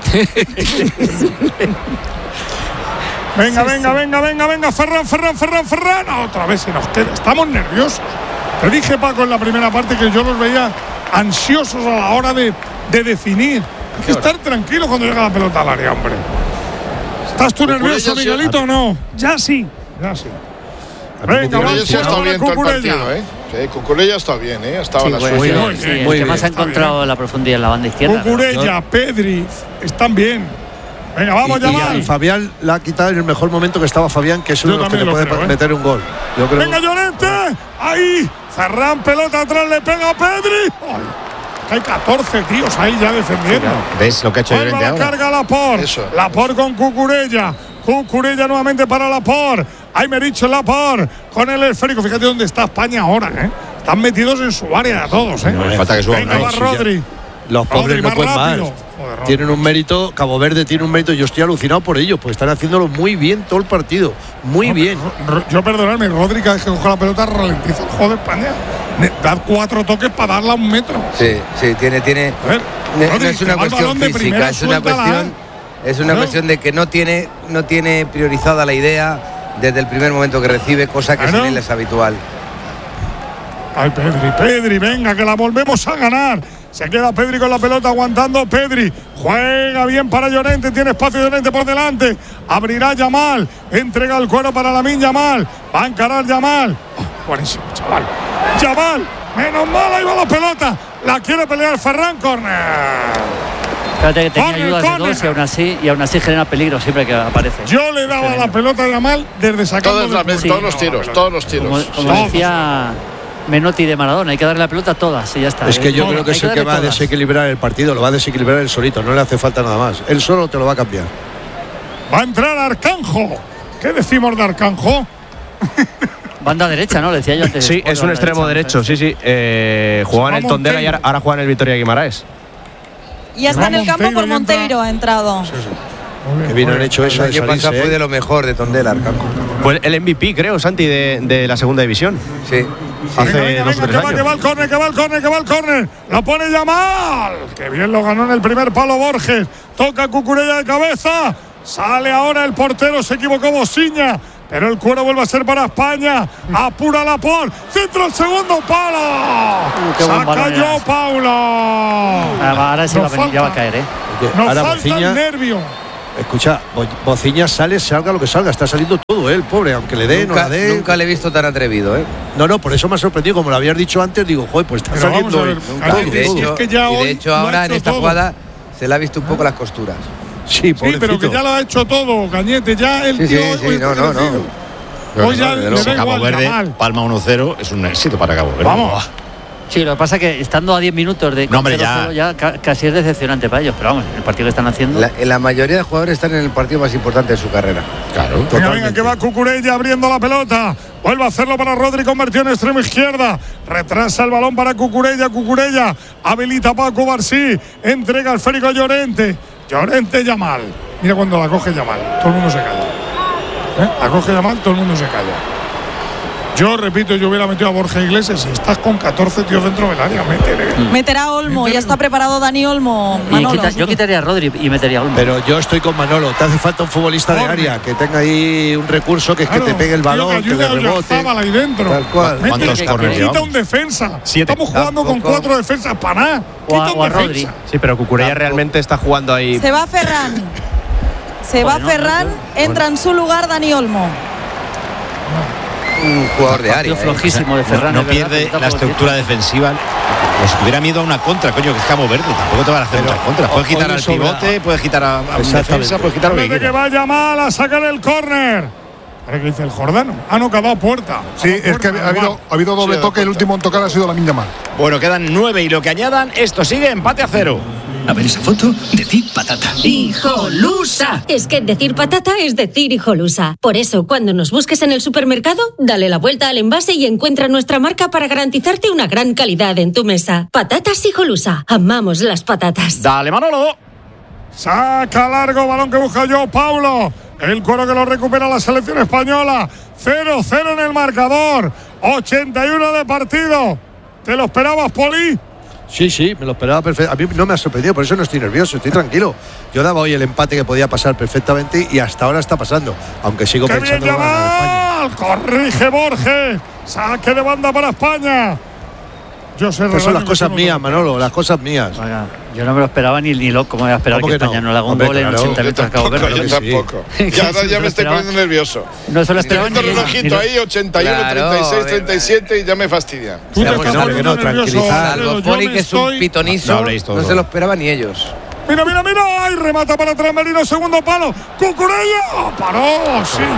Venga, Ferran, otra vez se nos queda, estamos nerviosos. Te dije, Paco, en la primera parte que yo los veía ansiosos a la hora de definir. Hay que estar tranquilo cuando llega la pelota al área, hombre. ¿Estás tú nervioso, Miguelito, o no? Ya sí. Venga, Cucurella sí ha estado bien todo el partido, ¿eh? Sí, Cucurella está bien, ¿eh? Ha estado la suya. El que más ha encontrado la profundidad en la banda izquierda. Cucurella, Pedri, están bien. Venga, vamos, Yamal. Y Fabián la ha quitado en el mejor momento que estaba Fabián, que es uno de los que te puede meter un gol. Yo creo. Venga, Llorente. Ahí. Ferran, pelota atrás, le pega a Pedri. Hay 14 tíos ahí ya defendiendo. ¿Ves lo que ha hecho Llorente ahora? Carga Laporte. Laporte con Cucurella. Cucurella nuevamente para Laporte. Aymeric Laporte con el esférico. Fíjate dónde está España ahora, ¿eh? Están metidos en su área todos, ¿eh? No le falta que suban. Venga, va Rodri. Los pobres no pueden más. Tienen un mérito, Cabo Verde tiene un mérito. Yo estoy alucinado por ellos, pues están haciéndolo muy bien todo el partido. Muy bien. Yo, perdonadme, Rodri, cada vez que coge la pelota ralentiza el juego de España. Da 4 toques para darla a 1 metro. Sí, tiene. A ver, Rodri, no es una cuestión física, es una cuestión de que no tiene priorizada la idea desde el primer momento que recibe, cosa que sin él es habitual. Ay, Pedri, venga, que la volvemos a ganar. Se queda Pedri con la pelota aguantando. Pedri juega bien para Llorente. Tiene espacio Llorente por delante. Abrirá Yamal. Entrega el cuero para Lamine Yamal. Va a encarar Yamal. Oh, buenísimo, chaval. Yamal. Menos mal, ahí va la pelota. La quiere pelear Ferran, córner. Fíjate que tenía ayudas de dos y aún así genera peligro siempre que aparece. Yo le daba la pelota a Yamal desde sacando todos los tiros. Como decía Menotti de Maradona, hay que darle la pelota a todas y ya está. Es que yo creo que es el que va a desequilibrar el partido, lo va a desequilibrar él solito, no le hace falta nada más. Él solo te lo va a cambiar. Va a entrar Arcanjo. ¿Qué decimos de Arcanjo? Banda derecha, ¿no? Le decía yo antes. Sí, es un extremo derecho, sí. Jugaba en el Tondela y ahora juega en el Vitoria Guimaraes. Y está en el campo por Monteiro, ha entrado. Que bien han hecho eso. El año pasado fue de lo mejor de Tondela, Arcanco. Fue el MVP, creo, Santi, de la segunda división. Sí. Hace 2 o 3 años. Que va el córner. La pone Yamal. Que bien lo ganó en el primer palo Borges. Toca Cucurella de cabeza. Sale ahora el portero. Se equivocó Bosiña. Pero el cuero vuelve a ser para España. Apura la por. Centro el segundo palo. Saca yo Paulo. Ahora sí ya va a caer, Nos falta el nervio. Escucha, Bociña salga lo que salga, está saliendo todo, el pobre, aunque le dé, no la dé. Nunca le he visto tan atrevido, No, por eso me ha sorprendido, como lo habías dicho antes, digo, joder, pues está saliendo. Y de hecho ahora en esta jugada se le ha visto un poco las costuras. Sí, pero que ya lo ha hecho todo, Cañete, ya el tío. Sí, no. Hoy ya le da Cabo igual, Verde, Yamal. palma 1-0, es un éxito para Cabo Verde. Vamos. Sí, lo que pasa es que estando a 10 minutos de 0-0 ya casi es decepcionante para ellos. Pero vamos, el partido que están haciendo. La mayoría de jugadores están en el partido más importante de su carrera. Claro. Venga, que va Cucurella abriendo la pelota. Vuelve a hacerlo para Rodri, convertido en extremo izquierda. Retrasa el balón para Cucurella. Cucurella habilita a Paco Barsí. Entrega al esférico a Llorente. Llorente, Yamal. Mira cuando la coge Yamal. Todo el mundo se calla. La coge Yamal, todo el mundo se calla. Yo repito, yo hubiera metido a Borja Iglesias. Si estás con 14 tíos dentro del área, meterá a Olmo. Ya está preparado Dani Olmo. Yo quitaría a Rodri y metería a Olmo. Pero yo estoy con Manolo. Te hace falta un futbolista de área que tenga ahí un recurso que es que te pegue el balón, que le rebote. Ahí dentro. Tal cual. ¿Cuántos corners quita un defensa. 7. Estamos jugando con 4 defensas para nada. Quita un defensa. Sí, pero Cucurella realmente está jugando ahí. Se va Ferran. Entra en su lugar Dani Olmo. Un jugador de área. Flojísimo de Ferran. No pierde la estructura defensiva. Pues si tuviera miedo a una contra, coño, que es Cabo Verde. Tampoco te van a hacer muchas contras. Puedes quitar al pivote, puedes quitar a un defensa, puedes quitar lo que quieras. Que vaya mal a sacar el córner. ¿Qué dice el Jordano? No, que ha dado puerta. Sí, es que ha habido doble toque. El último en tocar ha sido Lamine Yamal. Bueno, quedan 9 y lo que añadan, esto sigue empate a 0. A ver esa foto, decir patata. ¡Hijolusa! Es que decir patata es decir hijolusa. Por eso, cuando nos busques en el supermercado, dale la vuelta al envase y encuentra nuestra marca para garantizarte una gran calidad en tu mesa. Patatas Hijolusa. Amamos las patatas. Dale, Manolo. Saca largo, balón que busca yo, Paulo. El cuero que lo recupera la selección española. 0-0 en el marcador. 81 de partido. ¿Te lo esperabas, Poli? Sí, me lo esperaba perfecto. A mí no me ha sorprendido, por eso no estoy nervioso, estoy tranquilo. Yo daba hoy el empate que podía pasar perfectamente y hasta ahora está pasando, aunque sigo pensando en España. Corrige Borges, saque de banda para España. Yo sé, pues son las cosas mías, Manolo, las cosas mías. Vaya, yo no me lo esperaba ni loco, como voy a esperar que España no le haga un gol en 80 metros a Cabo Verde. Yo tampoco. Ya me estoy poniendo nervioso. No se lo esperaba ni relojito ahí, 81, 36, 37 y ya me fastidia. No, tranquilizar. Salvo Poli, que es un pitonizo, no se lo esperaba ni ellos. Mira, ¡ay! Remata para atrás Merino, segundo palo. ¡Cucurella! ¡Paró,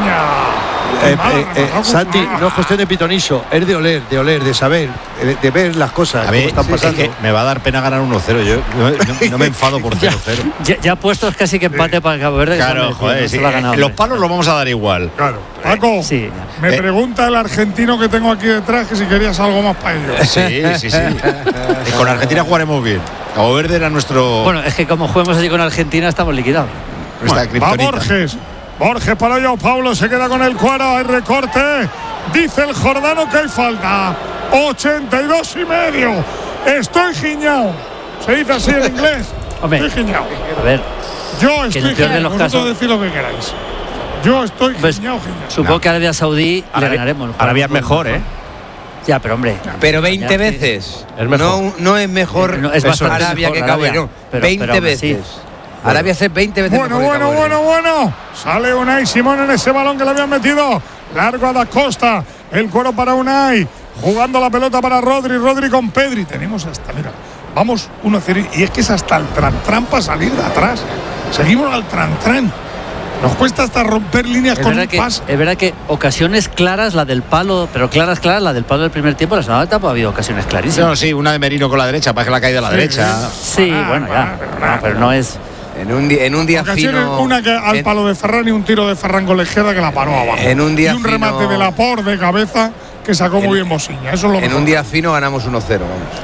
Siña! Santi, no es cuestión de pitonizo, es de oler, de saber, de ver las cosas, cómo están pasando. Es que me va a dar pena ganar 1-0. Yo no me enfado por 0-0. Ya puestos casi que empate para Cabo Verde. Claro, joder, sí, los palos los vamos a dar igual. Claro. Paco, me pregunta el argentino que tengo aquí detrás que si querías algo más para ellos. Sí. Con Argentina jugaremos bien. Cabo Verde era nuestro. Bueno, es que como juguemos allí con Argentina estamos liquidados. Va Borges para allá, Pablo se queda con el cuero, hay recorte. Dice el Jordano que hay falta. 82 y medio. Estoy giñao. Se dice así en inglés. Hombre, estoy giñao. A ver. Yo estoy giñao. Vosotros decid lo que queráis. Yo estoy giñao. Supongo que Arabia Saudí le ganaremos. Arabia es mejor, Ya, pero hombre. Pero 20 veces. Es mejor. No es mejor Arabia que Cabo Verde. 20 veces. Arabia hace 20 veces bueno. mejor. Sale Unai Simón en ese balón que le habían metido. Largo a Da Costa. El cuero para Unai. Jugando la pelota para Rodri con Pedri. Tenemos hasta, mira, vamos 1-0. Y es que es hasta el tran-tran para salir de atrás. Seguimos al tran-tran. Nos cuesta hasta romper líneas con un pase. Es verdad que ocasiones claras, la del palo, pero claras, la del palo del primer tiempo, la segunda etapa ha habido ocasiones clarísimas. No, sí, una de Merino con la derecha, para que la caída a la derecha. Sí, bueno, ya. Pero no es. En un día fino. Una que al palo de Ferran y un tiro de Ferran con la izquierda que la paró abajo. En un día y un remate de Laporte de cabeza que sacó muy bien Bosiña. Eso es lo en un día fino ganamos 1-0, vamos.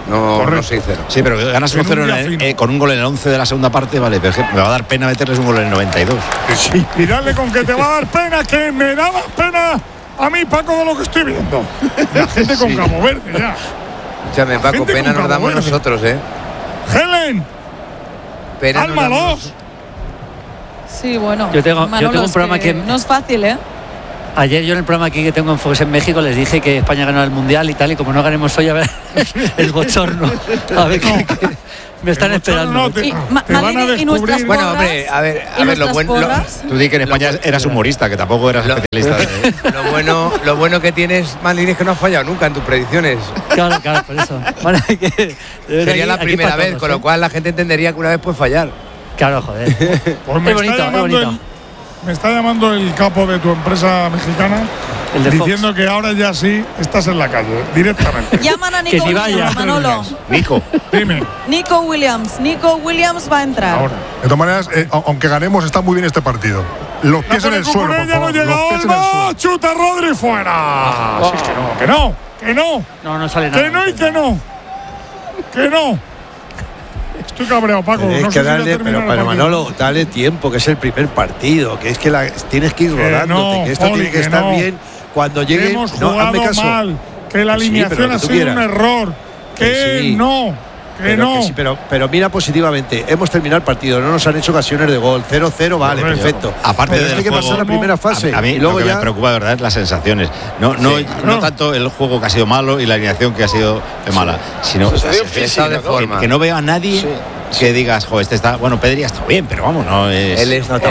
no 6-0. Sí, pero ganas 1-0 con un gol en el 11 de la segunda parte, vale, pero me va a dar pena meterles un gol en el 92. Sí. Y dale con que te va a dar pena, que me da más pena a mí, Paco, de lo que estoy viendo. La gente con Cabo Verde ya. Escúchame, Paco, pena nos damos nosotros, Helen, pena cálmalos. Sí, bueno. Yo tengo un programa que no es fácil, Ayer yo en el programa aquí que tengo en Fox en México les dije que España ganó el Mundial y tal, y como no ganemos hoy, a ver, el bochorno. A ver qué me están esperando. Y nuestras bueno, hombre, a ver, lo bueno. Tú di que en España eras humorista, que tampoco eras especialista. Lo bueno que tienes, Malini, es que no has fallado nunca en tus predicciones. Claro, por eso. Bueno, sería la primera vez, con lo cual la gente entendería que una vez puedes fallar. Claro, joder. Pues me está llamando el capo de tu empresa mexicana diciendo que ahora ya sí estás en la calle, directamente. Llaman a Nico Williams, Manolo. Nico. Dime. Nico Williams va a entrar. Ahora. De todas maneras, aunque ganemos, está muy bien este partido. Los pies en el suelo, por favor. No llega Olmo, chuta Rodri fuera. Sí, que no. No sale nada. Que no y que no. Que no. Estoy cabreado, Paco. No sé pero Manolo, dale tiempo, que es el primer partido, que es que tienes que ir rodándote, que esto tiene que estar bien cuando llegue. Hemos jugado mal, que la alineación ha sido un error, que pero mira positivamente, hemos terminado el partido, no nos han hecho ocasiones de gol, 0-0, vale, perfecto. Aparte de que pasar la primera fase. A mí y luego lo que me preocupa, de verdad, es las sensaciones. No tanto el juego que ha sido malo y la alineación que ha sido mala, sino que no veo a nadie que digas, joder, este está, bueno, Pedri ha estado bien, pero vamos, no es.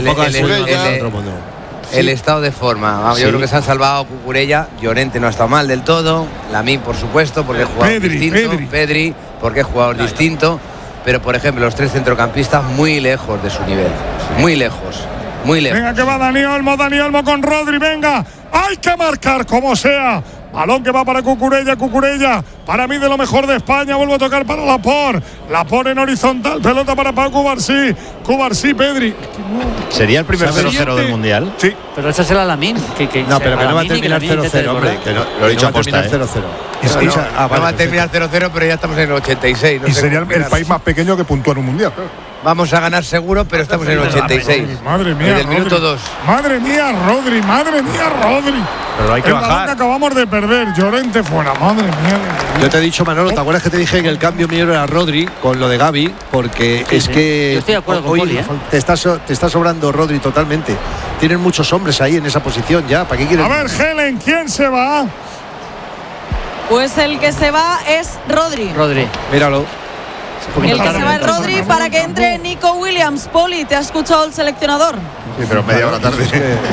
El estado de forma. Vamos, yo creo que se han salvado Cucurella. Llorente no ha estado mal del todo. Lamine, por supuesto, porque es jugador distinto. Pedri, porque es jugador distinto. Pero, por ejemplo, los tres centrocampistas muy lejos de su nivel. Muy lejos. Venga, que va Dani Olmo con Rodri, venga. Hay que marcar como sea. Balón que va para Cucurella, para mí de lo mejor de España, vuelvo a tocar para Laporte en horizontal, pelota para Pau Cubarsí, Pedri. ¿Sería el primer 0-0 del Mundial? Sí. Pero esa será Lamine. No, pero que no va a terminar 0-0, hombre. Lo he dicho aposta, 0-0. No va a terminar 0-0, pero ya estamos en el 86. Y sería el país más pequeño que puntúa en un Mundial. Vamos a ganar seguro, pero estamos en el 86. Madre mía. En el minuto 2. Madre mía, Rodri. Pero hay que bajar. Que acabamos de perder, Llorente fuera, madre mía. Yo te he dicho, Manolo, ¿te acuerdas que te dije que el cambio mío era Rodri con lo de Gavi? Porque es que yo estoy de acuerdo con Poli, te está sobrando Rodri totalmente. Tienen muchos hombres ahí en esa posición ya. ¿Para qué quieren? A ver, Helen, ¿quién se va? Pues el que se va es Rodri. Míralo. El que se va es Rodri para que entre Nico Williams. Poli, ¿te ha escuchado el seleccionador? Sí, pero media hora tarde.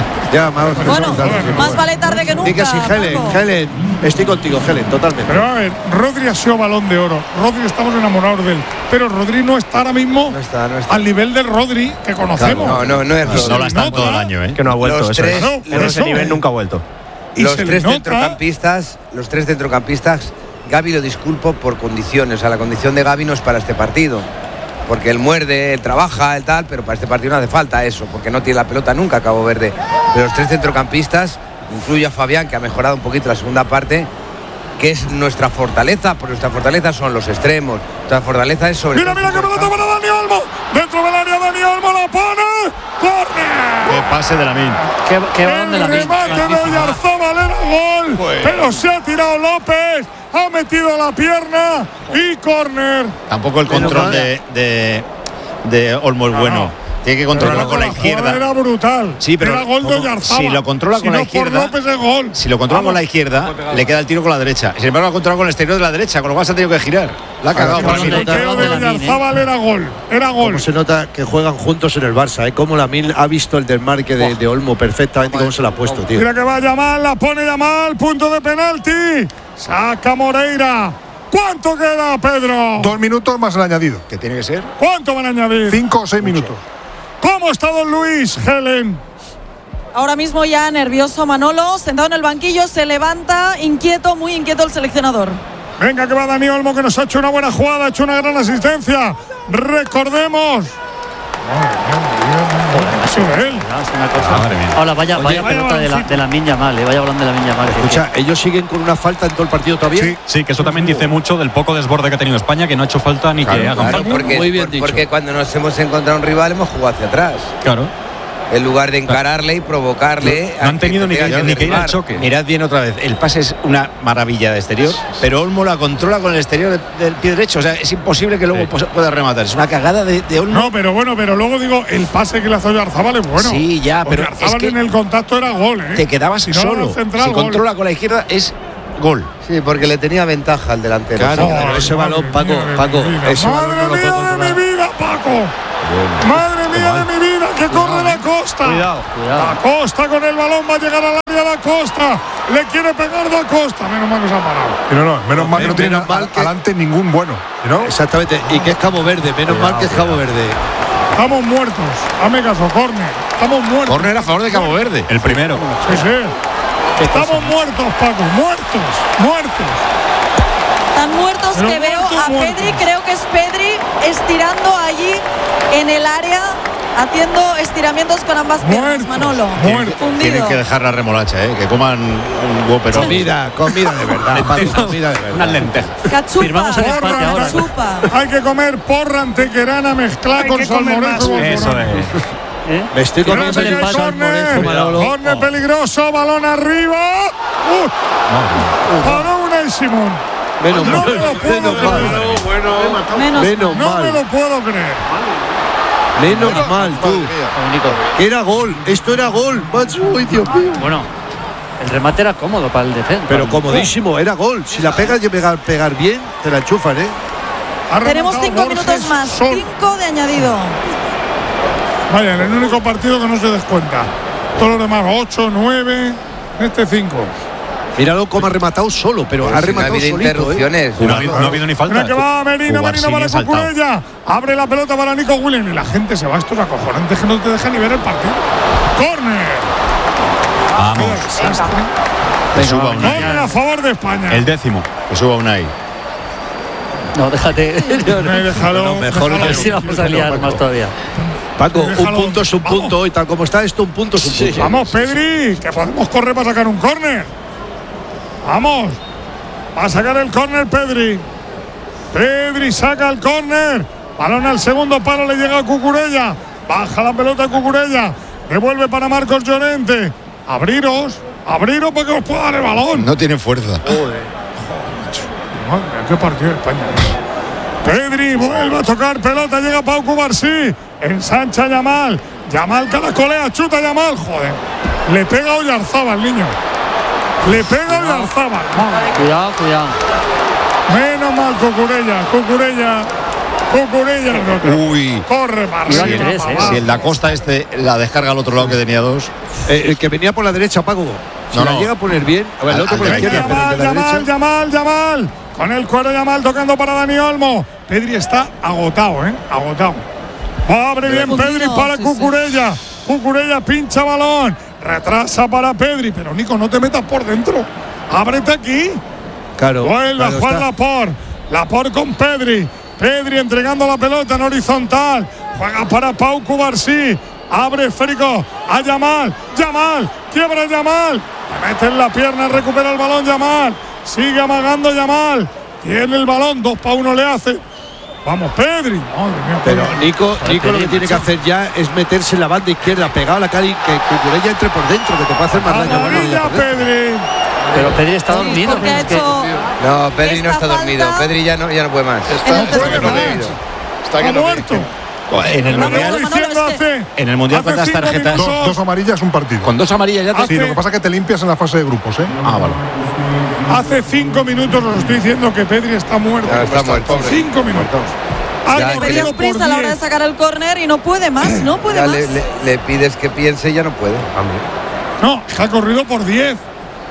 Más vale tarde que nunca. Diga sí, Helen, estoy contigo, Helen, totalmente. Pero a ver, Rodri ha sido Balón de Oro. Rodri, estamos enamorados de él. Pero Rodri no está ahora mismo al nivel del Rodri que conocemos. No es Rodri. No la está todo el año, Que no ha vuelto. En ese nivel nunca ha vuelto. Los tres centrocampistas, Gavi lo disculpo por condiciones. O sea, la condición de Gavi no es para este partido. Porque él muerde, él trabaja, él tal, pero para este partido no hace falta eso, porque no tiene la pelota nunca Cabo Verde. Pero los tres centrocampistas, incluye a Fabián, que ha mejorado un poquito la segunda parte, que es nuestra fortaleza, porque nuestra fortaleza son los extremos. Nuestra fortaleza es sobre. Mira, que pelota para Dani Olmo. Dentro del área, Dani Olmo la pone. ¡Córner! ¡Qué pase de Lamine! ¡Qué balón de Lamine! El remate de Oyarzábal era gol, pero se ha tirado López, ha metido la pierna y córner. Tampoco el control de Olmo es bueno. Tiene que controlarlo con la izquierda. Era brutal. Sí, pero era gol de Oyarzábal. Si lo controla con la izquierda, por López es gol. Si lo controla con la izquierda, le queda el tiro con la derecha. Sin embargo, lo ha controlado con el exterior de la derecha, con lo cual se ha tenido que girar. La ha cagado para mí. El tiro de Oyarzábal era gol. Cómo se nota que juegan juntos en el Barça, Cómo Lamine ha visto el desmarque de Olmo perfectamente, cómo se lo ha puesto, tío. Mira que va Yamal, la pone Yamal, punto de penalti. Saca Moreira. ¿Cuánto queda, Pedro? 2 minutos más el añadido. ¿Qué tiene que ser? ¿Cuánto van a añadir? 5 o 6 minutos. ¿Cómo está don Luis, Helen? Ahora mismo ya nervioso Manolo, sentado en el banquillo, se levanta, inquieto, muy inquieto el seleccionador. Venga, que va Dani Olmo, que nos ha hecho una buena jugada, ha hecho una gran asistencia. Recordemos. hecho de él. Es una cosa. Madre mía. Ahora vaya pelota de la Minya Mal, vaya balón de la Minya Mal. Escucha, ellos siguen con una falta en todo el partido todavía. Sí, que eso también dice mucho del poco desborde que ha tenido España, que no ha hecho falta ni que hagan falta. Muy bien dicho. Porque cuando nos hemos encontrado un rival hemos jugado hacia atrás. Claro. En lugar de encararle y provocarle. No han tenido ni que ir al choque. Mirad bien otra vez. El pase es una maravilla de exterior, pero Olmo la controla con el exterior del pie derecho. O sea, es imposible que luego pueda rematar. Es una cagada de Olmo. No, pero bueno, pero luego digo, el pase que le hace Oyarzábal es bueno. Sí, ya, pero Oyarzábal en el contacto era gol, ¿eh? Te quedabas solo. Central, si controla con la izquierda es gol. Sí, porque le tenía ventaja al delantero. Claro, pero ese balón, Paco. Ese balón no lo puede controlar. ¡Madre mía de mi vida, Paco! ¡Madre mía de mi vida! ¡Que corre la Costa! Cuidado. La Costa con el balón va a llegar al área la Costa. Le quiere pegar la Costa. Menos mal que se ha parado. Menos mal que no tiene adelante ningún bueno. ¿No? Exactamente. Y que es Cabo Verde. Menos mal que es Cabo Verde. Estamos muertos. Hazme caso, córner. Estamos muertos. Córner a favor de Cabo Verde. El primero. Sí. Estamos muertos, Paco. Muertos. Tan muertos que veo a Pedri, creo que es Pedri estirando allí en el área, haciendo estiramientos con ambas piernas, Manolo. Tienen que dejar la remolacha, que coman un huevo. Comida de verdad. Comida de verdad. Unas lentejas. Cachupa. Hay que comer porra antequerana mezclada con salmorejo. Eso es. Me estoy comiendo el córner peligroso, balón arriba. Para Unai Simón. Menos mal. No me lo puedo creer. Menos mal, tú. Era gol. Esto era gol. Uy, Dios mío. Bueno, el remate era cómodo para el defensa. Pero comodísimo, era gol. Si la pegas y pegar bien, te la enchufan, Tenemos 5 minutos más. 5 de añadido. Vaya, en el único partido que no se descuenta. Todos los demás, 8, 9, 5. Míralo cómo ha rematado solo, pero ha rematado solito. Interrupciones. No ha habido ni falta. Mira que va Merino para Cucurella. Abre la pelota para Nico Williams. Y la gente se va. Esto es acojonante, que no te deja ni ver el partido. ¡Córner! Vamos. Que suba Unai. Córner a favor de España. El 10º. Que suba Unai. No, déjate. Mejor a ver si vamos a liar más todavía. Paco, un punto es un punto. Y tal como está esto, un punto es un punto. Vamos, Pedri, que podemos correr para sacar un córner. Vamos. Va a sacar el córner Pedri. Pedri saca el córner. Balón al segundo palo, le llega a Cucurella. Baja la pelota a Cucurella. Devuelve para Marcos Llorente. Abriros para que os pueda dar el balón. No tiene fuerza. Madre mía, qué partido de España. Pedri vuelve a tocar pelota, llega Pau Cubarsí, ensancha Yamal caracolea, chuta Yamal, joder. Le pega a Oyarzábal, niño. Le pega a Oyarzábal. Cuidado. Menos mal Cucurella. Uy. Corre para arriba. Si el da Costa la descarga al otro lado que tenía dos. El que venía por la derecha, Paco. Si la llega a poner bien, a ver, el otro por la izquierda. Yamal. Con el cuero Yamal tocando para Dani Olmo. Pedri está agotado, agotado. Abre bien Pedri para Cucurella. Cucurella pincha balón. Retrasa para Pedri. Pero Nico, no te metas por dentro. Ábrete aquí. Claro. Vuelve a jugar Laporte con Pedri. Pedri entregando la pelota en horizontal. Juega para Pau Cubarsí. Abre esférico a Yamal. Quiebra Yamal. Le mete en la pierna, recupera el balón Yamal. Sigue amagando Yamal. Tiene el balón, 2-1 le hace. Vamos, Pedri. Madre mía, pero Nico lo que tiene que hacer ya es meterse en la banda izquierda, pegado a la cara y que Cucurella entre por dentro, que te puede hacer más daño. Pedri. Pero Pedri está dormido. No, Pedri no está dormido. Pedri ya no puede más. Está muerto. En el Mundial cuántas tarjetas. Dos amarillas, un partido. Con 2 amarillas ya. Sí, lo que pasa es que te limpias en la fase de grupos, vale. Hace 5 minutos os estoy diciendo que Pedri está muerto. Está muerto. 5 minutos. Pedías prisa a la hora de sacar el córner y no puede más. Le pides que piense y ya no puede. No, ha corrido por 10.